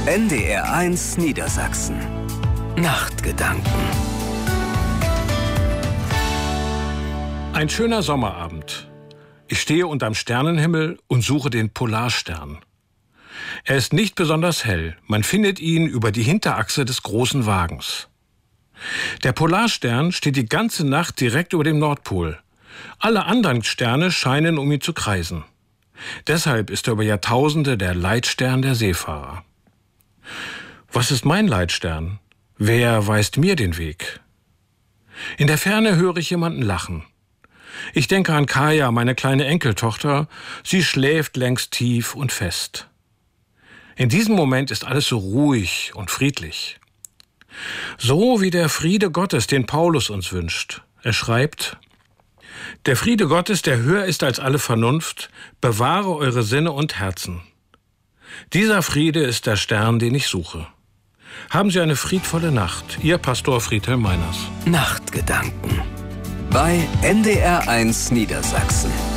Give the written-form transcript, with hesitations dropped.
NDR1 Niedersachsen. Nachtgedanken. Ein schöner Sommerabend. Ich stehe unterm Sternenhimmel und suche den Polarstern. Er ist nicht besonders hell. Man findet ihn über die Hinterachse des großen Wagens. Der Polarstern steht die ganze Nacht direkt über dem Nordpol. Alle anderen Sterne scheinen um ihn zu kreisen. Deshalb ist er über Jahrtausende der Leitstern der Seefahrer. Was ist mein Leitstern? Wer weist mir den Weg? In der Ferne höre ich jemanden lachen. Ich denke an Kaya, meine kleine Enkeltochter. Sie schläft längst tief und fest. In diesem Moment ist alles so ruhig und friedlich. So wie der Friede Gottes, den Paulus uns wünscht. Er schreibt: Der Friede Gottes, der höher ist als alle Vernunft, bewahre eure Sinne und Herzen. Dieser Friede ist der Stern, den ich suche. Haben Sie eine friedvolle Nacht. Ihr Pastor Friedhelm Meiners. Nachtgedanken bei NDR1 Niedersachsen.